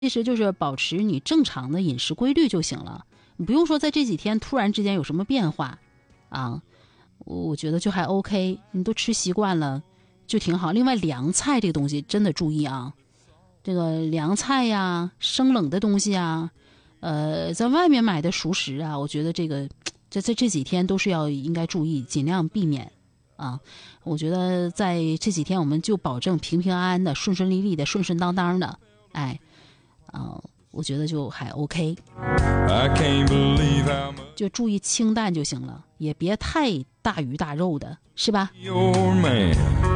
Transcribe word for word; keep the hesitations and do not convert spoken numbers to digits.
其实就是保持你正常的饮食规律就行了，你不用说在这几天突然之间有什么变化啊，我觉得就还 OK， 你都吃习惯了就挺好。另外凉菜这个东西真的注意啊，这个凉菜呀、生冷的东西啊，呃，在外面买的熟食啊，我觉得这个在在这几天都是要应该注意，尽量避免啊。我觉得在这几天我们就保证平平安安的、顺顺利利的、顺顺当当的，哎。啊，我觉得就还 OK， 就注意清淡就行了，也别太大鱼大肉的，是吧？